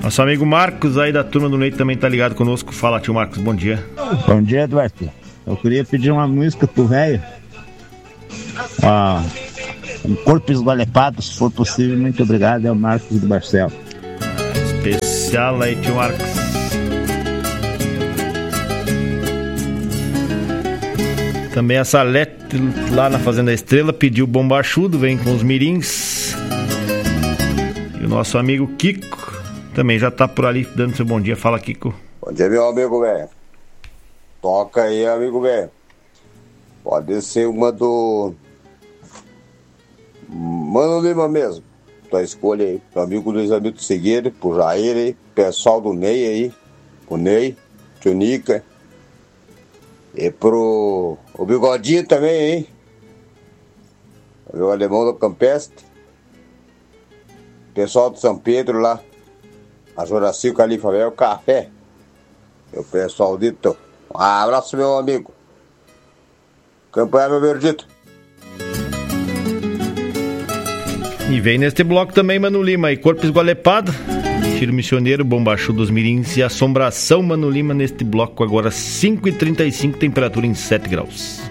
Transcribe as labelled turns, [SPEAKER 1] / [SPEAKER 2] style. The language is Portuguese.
[SPEAKER 1] Nosso amigo Marcos aí da turma do Leite também tá ligado conosco. Fala, tio Marcos, bom dia.
[SPEAKER 2] Bom dia, Eduardo. Eu queria pedir uma música pro velho. Um corpo esgualepado, se for possível. Muito obrigado, é o Marcos do Barcelo.
[SPEAKER 1] Especial aí, tio Marcos. Também a Salete lá na Fazenda Estrela pediu bombachudo, vem com os mirins. E o nosso amigo Kiko também já tá por ali dando seu bom dia. Fala, Kiko.
[SPEAKER 3] Bom dia, meu amigo velho. Toca aí, amigo velho. Pode ser uma do Mano Lima mesmo. Tua escolha aí. Meu amigo Luiz Hamilton Segueira, pro Jair aí. Pessoal do Ney aí. O Ney, tio Nica. E pro o Bigodinho também, hein? O alemão do Campestre. Pessoal do São Pedro lá. A Joraci, o Califa Velho, o Café. E o pessoal dito. Um abraço, meu amigo. Campanha, meu verdito.
[SPEAKER 1] E vem neste bloco também Mano Lima e Corpo Esgualepado, Tiro Missioneiro, Bombachu dos Mirins e Assombração Mano Lima neste bloco agora 5h35, temperatura em 7 graus.